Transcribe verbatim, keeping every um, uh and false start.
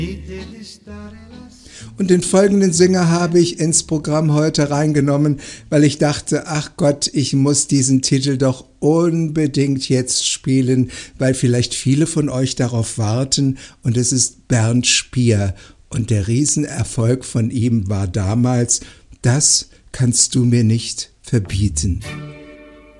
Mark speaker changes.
Speaker 1: Und den folgenden Sänger habe ich ins Programm heute reingenommen, weil ich dachte, ach Gott, ich muss diesen Titel doch unbedingt jetzt spielen, weil vielleicht viele von euch darauf warten. Und es ist Bernd Spier. Und der Riesenerfolg von ihm war damals, das kannst du mir nicht verbieten.